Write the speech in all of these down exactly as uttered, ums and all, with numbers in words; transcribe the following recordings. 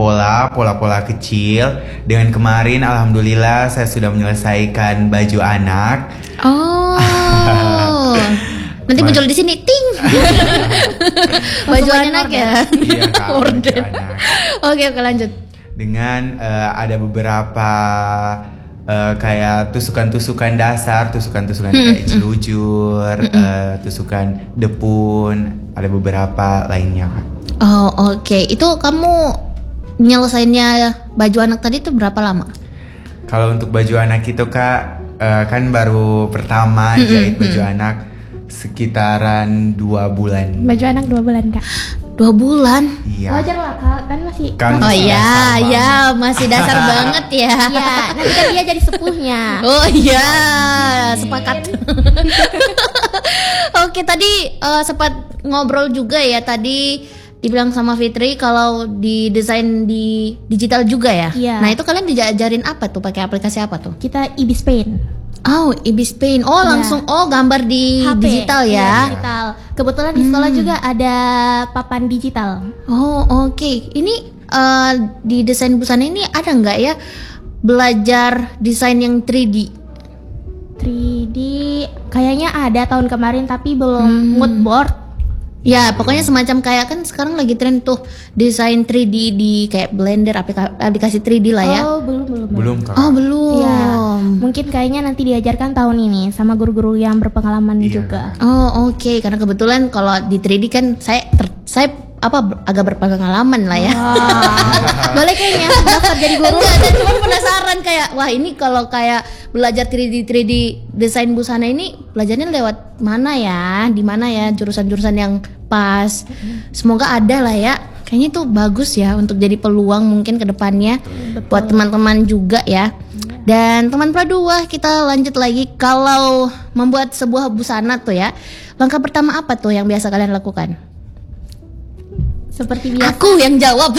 pola, pola-pola kecil. Dengan kemarin alhamdulillah saya sudah menyelesaikan baju anak. Oh. Nanti muncul di sini ting. Baju anak ya. Iya, Kak, baju anak. Oke, oke lanjut. Dengan uh, ada beberapa uh, kayak tusukan-tusukan dasar, tusukan-tusukan kayak jelujur, uh, tusukan depun, ada beberapa lainnya, Kak. Oh, oke. Okay. Itu kamu nyelesainnya baju anak tadi tuh berapa lama? Kalau untuk baju anak itu, Kak, uh, kan baru pertama jahit baju anak sekitaran dua bulan. Baju anak dua bulan, Kak. Dua bulan? Iya. Wajar lah, Kak, kan masih Kan Oh masih iya, dasar ya banget. masih dasar banget ya. Iya, nanti kan dia jadi sepuhnya. Oh iya, sepakat. Oke, tadi uh, sempat ngobrol juga ya, tadi dibilang sama Fitri kalau di desain di digital juga ya. Iya. Nah, itu kalian diajarin apa tuh? Pakai aplikasi apa tuh? Kita Ibis Paint. Oh, Ibis Paint. Oh, Iya. langsung oh gambar di H P. digital Iya, ya. digital. Kebetulan di sekolah juga ada papan digital. Oh, oke. Ini uh, di desain busana ini ada nggak ya belajar desain yang tiga D? tiga D kayaknya ada tahun kemarin tapi belum Hmm. mood board. Ya, pokoknya semacam kayak kan sekarang lagi tren tuh desain tiga D di kayak Blender, aplika- aplikasi tiga D lah ya. Oh, belum belum. Belum, Kak. Oh, belum. Iya. Mungkin kayaknya nanti diajarkan tahun ini sama guru-guru yang berpengalaman Iya. juga. Oh, oke. Karena kebetulan kalau di tiga D kan saya ter- saya apa ber- agak berpengalaman lah ya. Boleh kayaknya daftar jadi guru. Enggak, dan cuma penasaran kayak wah ini kalau kayak belajar tiga D tiga D desain busana ini belajarnya lewat mana ya? Di mana ya jurusan-jurusan yang pas? Semoga ada lah ya. Kayaknya itu bagus ya untuk jadi peluang mungkin ke depannya buat teman-teman juga ya. Dan teman Pradua, kita lanjut lagi kalau membuat sebuah busana tuh ya. Langkah pertama apa tuh yang biasa kalian lakukan? Seperti biasa Aku yang jawab.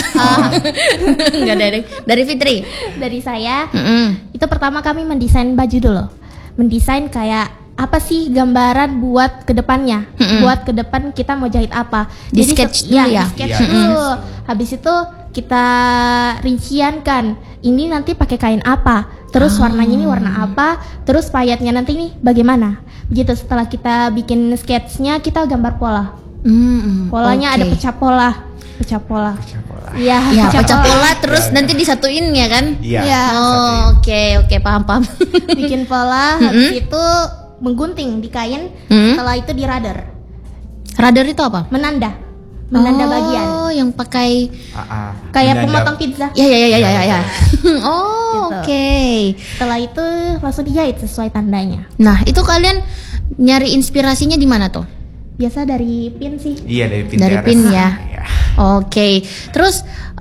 Enggak dari dari Fitri. dari saya, Mm-mm. itu pertama kami mendesain baju dulu. Mendesain kayak apa sih gambaran buat ke depannya. Mm-mm. Buat ke depan kita mau jahit apa. Di Jadi sketch se- dulu iya, ya? di sketch Iya, dulu. Habis itu kita rinciankan. Ini nanti pakai kain apa. Terus Oh. warnanya ini warna apa. Terus payetnya nanti ini bagaimana. Begitu setelah kita bikin sketchnya kita gambar pola. Mm-mm. Polanya Oke. ada pecah pola. Pecah pola. Pecah pola. Iya, Ya, pecah pola terus Ya, nanti disatuin ya kan? Iya. Iya. Oh, oke oke paham paham. Bikin pola, habis itu menggunting di kain, Mm. setelah itu di radar, Radar itu apa? menanda, menanda oh, bagian, yang pakai Ah, ah. kayak Menanda- pemotong pizza. ya ya ya ya ya ya. ya. Oh, Gitu. oke. Setelah itu langsung dijahit sesuai tandanya. Nah, itu kalian nyari inspirasinya di mana tuh? Biasa dari pin sih. Iya, dari Pinterest. Dari pin ya. Iya. Oke. Terus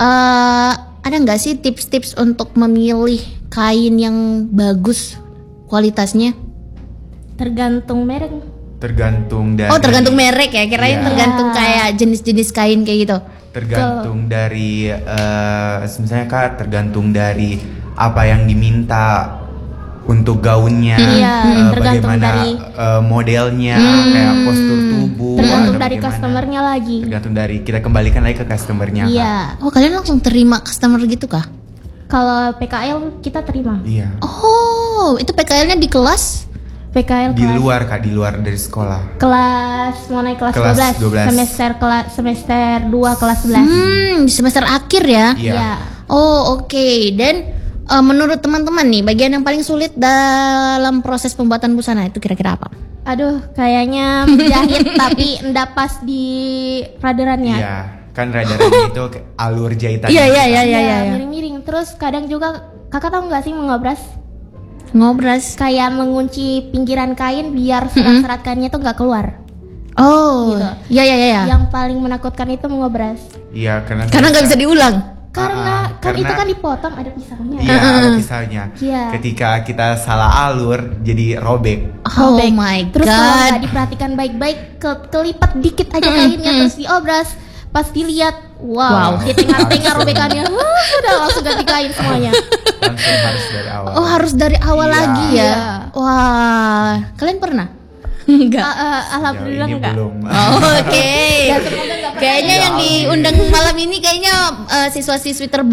eh, ada nggak sih tips-tips untuk memilih kain yang bagus kualitasnya? Tergantung merek. Tergantung dari Oh, tergantung merek ya. Kirain Iya. tergantung kayak jenis-jenis kain kayak gitu. tergantung dari eh misalnya Kak, tergantung dari apa yang diminta untuk gaunnya, Iya, eh, tergantung bagaimana dari- eh, modelnya, kayak postur tubuh, Tergantung atau dari bagaimana. customernya lagi. Tergantung dari kita kembalikan lagi ke customernya. Kak. Iya. Oh, kalian langsung terima customer gitu kah? Kalau P K L kita terima. Iya. Oh, itu P K L-nya di kelas? P K L Di kelas, luar Kak, di luar dari sekolah. kelas mau naik kelas, Kelas dua belas. dua belas. Semester kelas semester dua kelas sebelas. Hmm, di semester akhir ya? Iya. Iya. Oh, oke. Dan eh, menurut teman-teman nih, bagian yang paling sulit dalam proses pembuatan busana itu kira-kira apa? Aduh, kayaknya menjahit tapi ndak pas di radarannya. Iya. Kan radarannya itu ke- alur jahitan. Iya, iya, iya, Iya, iya, iya. miring-miring. Terus kadang juga kakak tahu nggak sih mengobras? Ngobras. Kayak mengunci pinggiran kain biar serat-serat kainnya tuh nggak keluar. Oh, Gitu. iya, iya, iya. Yang paling menakutkan itu mengobras. Iya, karena Karena nggak bisa diulang. Karena Ah, kan itu karena- kan dipotong ada pisaunya. Iya, ada pisaunya. Iya. Ketika kita salah alur, jadi robek. Oh Robek. my Terus kalau god. nggak diperhatikan baik-baik, ke kelipat dikit aja kainnya terus diobras. Pas dilihat, wow, Wow. di tengah-tengah robekannya, wah, udah langsung ganti kain semuanya. Langsung harus dari awal. Oh, harus dari awal Iya. lagi ya. Iya. Wah, kalian pernah? Enggak. Ah, ah, alhamdulillah Sejauh ini enggak. belum. Oh, oke. Dan semoga nggak pernah Kayaknya ya. yang diundang malam ini kayaknya eh, siswa-siswi terbaik